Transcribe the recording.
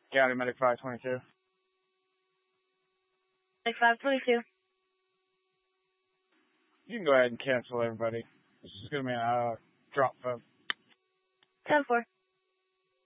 County Medic 522. Medic 522. You can go ahead and cancel everybody. This is going to be a drop phone. 10-4.